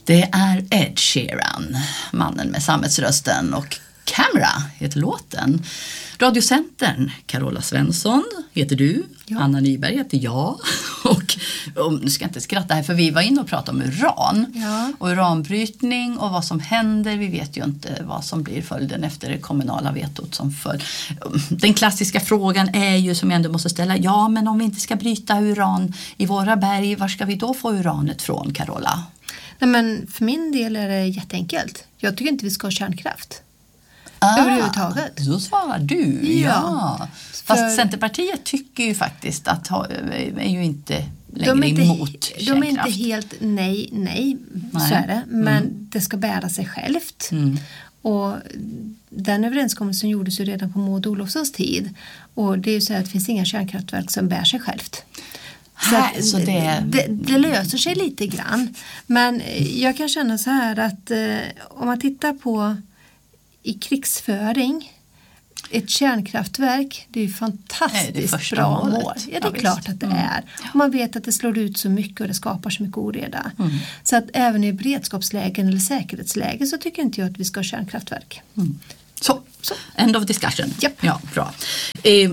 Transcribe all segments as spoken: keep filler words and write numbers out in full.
Det är Ed Sheeran, mannen med sammetsrösten, och Camera heter låten. Radiocentern, Carola Svensson heter du, ja. Anna Nyberg heter jag. Och, och nu ska jag inte skratta här, för vi var inne och pratade om uran. Ja. Och uranbrytning och vad som händer. Vi vet ju inte vad som blir följden efter det kommunala vetot som följd. Den klassiska frågan är ju, som jag ändå måste ställa, ja men om vi inte ska bryta uran i våra berg, var ska vi då få uranet från, Carola? Nej, men för min del är det jätteenkelt. Jag tycker inte vi ska ha kärnkraft. Ah, överhuvudtaget. Så svarar du, ja. ja. Fast för... Centerpartiet tycker ju faktiskt att ha, är ju inte längre de är inte, emot kärnkraft. De är inte helt nej, nej, nej. Så är det. Men mm. det ska bära sig självt. Mm. Och den överenskommelsen gjordes ju redan på Maud Olofssons tid. Och det är ju så att det finns inga kärnkraftverk som bär sig självt. Så, här, så det... Det, det löser sig lite grann. Men jag kan känna så här att eh, om man tittar på i krigsföring, ett kärnkraftverk, det är ju fantastiskt är det bra mål. Ja, det är ja, klart att det mm. är. Och man vet att det slår ut så mycket och det skapar så mycket oreda. Mm. Så att även i beredskapslägen eller säkerhetslägen så tycker inte jag att vi ska ha kärnkraftverk. Mm. Så, så, end of discussion. Yep. Ja, bra. Eh,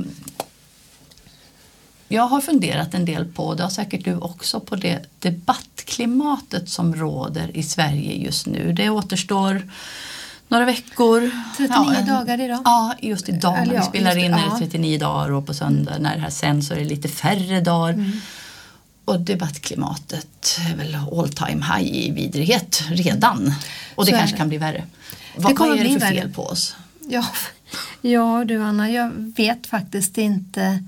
jag har funderat en del på, det har säkert du också, på det debattklimatet som råder i Sverige just nu. Det återstår några veckor. trettionio ja, dagar idag. Ja, just idag. Eller ja, vi spelar in ja. trettionio dagar och på söndag när det här sen så är det lite färre dagar. Mm. Och debattklimatet är väl all time high i vidrighet redan. Och det så kanske det. kan bli värre. Vad, vad är det för fel värre. på oss? Ja, ja du Anna, jag vet faktiskt inte.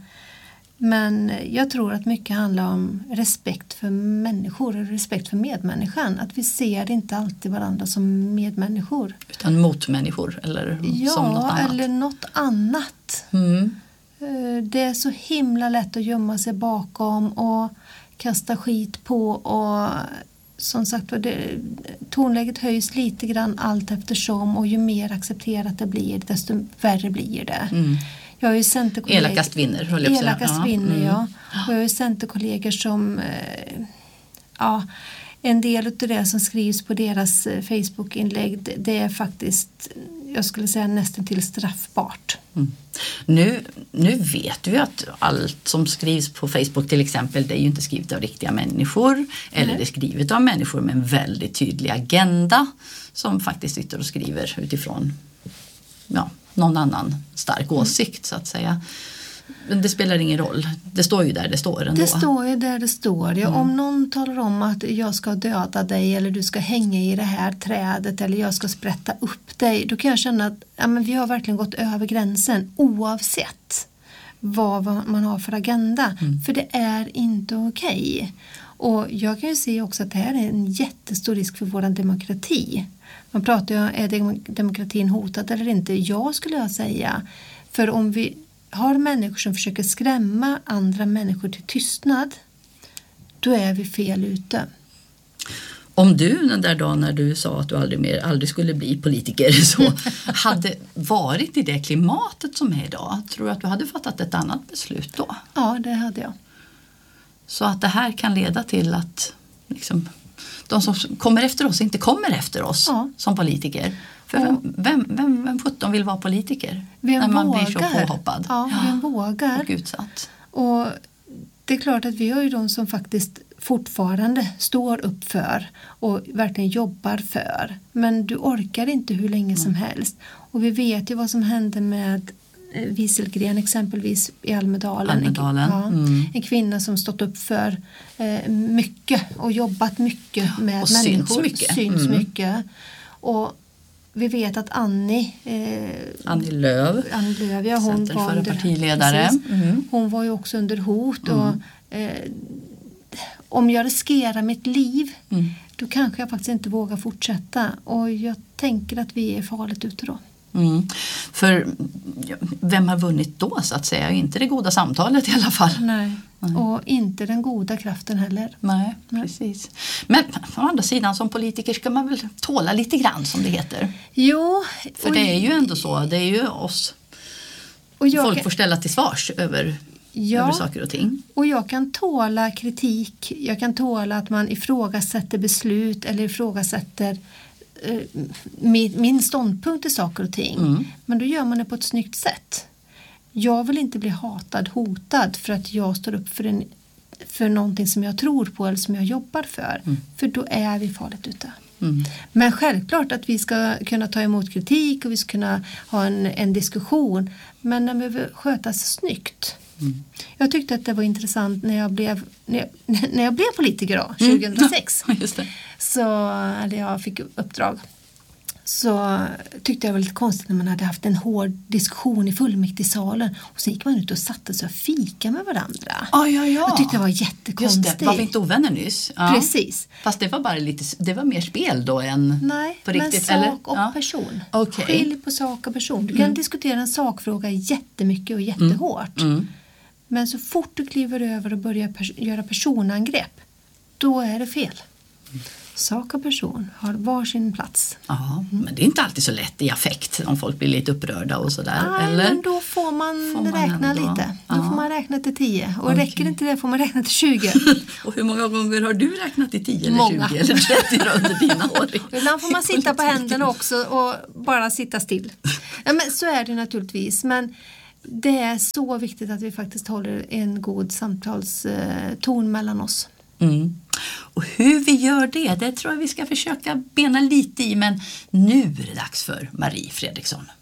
Men jag tror att mycket handlar om respekt för människor och respekt för medmänniskan. Att vi ser inte alltid varandra som medmänniskor. Utan mot människor eller ja, som något annat. Ja, eller något annat. Mm. Det är så himla lätt att gömma sig bakom och kasta skit på. Och som sagt, det, tonläget höjs lite grann allt eftersom. Och ju mer accepterat det blir, desto värre blir det. Mm. Jag har ju centerkollegor, elakast vinner, höll jag elakast ja. vinner, mm. ja. Och jag har ju centerkollegor som, eh, ja, en del av det som skrivs på deras Facebook-inlägg, det, det är faktiskt, jag skulle säga nästan till straffbart. Mm. Nu, nu vet vi att allt som skrivs på Facebook till exempel, det är ju inte skrivet av riktiga människor. Mm. Eller det är skrivet av människor med en väldigt tydlig agenda som faktiskt sitter och skriver utifrån, ja, någon annan stark åsikt så att säga. Men det spelar ingen roll. Det står ju där det står ändå. Det står ju där det står. Ja, mm. Om någon talar om att jag ska döda dig eller du ska hänga i det här trädet eller jag ska sprätta upp dig, då kan jag känna att ja, men vi har verkligen gått över gränsen oavsett vad man har för agenda. Mm. För det är inte okej. Och jag kan ju se också att det här är en jättestor risk för vår demokrati. Man pratar ju om, är demokratin hotad eller inte? Ja, skulle jag säga. För om vi har människor som försöker skrämma andra människor till tystnad, då är vi fel ute. Om du den där dagen när du sa att du aldrig mer aldrig skulle bli politiker så hade varit i det klimatet som är idag, tror du att du hade fattat ett annat beslut då? Ja, det hade jag. Så att det här kan leda till att liksom, de som kommer efter oss inte kommer efter oss ja. som politiker. För vem, vem, vem, vem sjutton vill vara politiker vem när man vågar? blir så påhoppad? Ja, vem vågar? Och utsatt. Och det är klart att vi har ju de som faktiskt fortfarande står upp för och verkligen jobbar för. Men du orkar inte hur länge som helst. Och vi vet ju vad som hände med Wieselgren exempelvis i Almedalen. Almedalen. En, ja, mm. en kvinna som stått upp för eh, mycket och jobbat mycket med och människor. Syns mycket. Syns mm. mycket. Och vi vet att Annie, eh, Annie Lööf, Annie Lööf ja, hon Centern var förra under, partiledare. Mm. Hon var ju också under hot. Mm. Och, eh, om jag riskerar mitt liv mm. då kanske jag faktiskt inte vågar fortsätta. Och jag tänker att vi är farligt ute då. Mm. För vem har vunnit då så att säga? Inte det goda samtalet i alla fall. Nej, Nej. Och inte den goda kraften heller. Nej, Nej, precis. Men å andra sidan som politiker ska man väl tåla lite grann som det heter. Jo. För det är ju ändå så, det är ju oss. Och jag folk kan... får ställa till svars över ja, över saker och ting. Och jag kan tåla kritik. Jag kan tåla att man ifrågasätter beslut eller ifrågasätter eh, min, min ståndpunkt i saker och ting. Mm. Men då gör man det på ett snyggt sätt. Jag vill inte bli hatad, hotad för att jag står upp för, en, för någonting som jag tror på eller som jag jobbar för. Mm. För då är vi farligt ute. Mm. Men självklart att vi ska kunna ta emot kritik och vi ska kunna ha en, en diskussion. Men den behöver skötas snyggt. Mm. Jag tyckte att det var intressant när jag blev, när jag, när jag blev politiker då, tjugohundrasex. Mm. Just det. Så, eller jag fick uppdrag. Så tyckte jag var lite konstigt när man hade haft en hård diskussion i fullmäktigesalen. Och så gick man ut och satte sig och fika med varandra. Ah, ja, ja. Jag tyckte det var jättekonstigt. Just det, var vi inte ovänner nyss? Ja. Precis. Fast det var bara lite, det var mer spel då än Nej, på riktigt, men sak eller? och ja. person. Okay. Skilj på sak och person. Du kan mm. diskutera en sakfråga jättemycket och jättehårt. Mm. Mm. Men så fort du kliver över och börjar pers- göra personangrepp, då är det fel. Mm. Sak och person har varsin plats. Ja, men det är inte alltid så lätt i affekt om folk blir lite upprörda och sådär. Nej, eller? Men då får man, får man räkna ändå lite. Då ja. får man räkna till tio. Och okay. räcker inte det får man räkna till tjugo. Och hur många gånger har du räknat till tio eller många. tjugo eller trettio under dina år? Ibland får man sitta på händerna också och bara sitta still. Ja, men så är det naturligtvis. Men det är så viktigt att vi faktiskt håller en god samtalston mellan oss. Mm. Och hur vi gör det, det tror jag vi ska försöka bena lite i, men nu är det dags för Marie Fredriksson.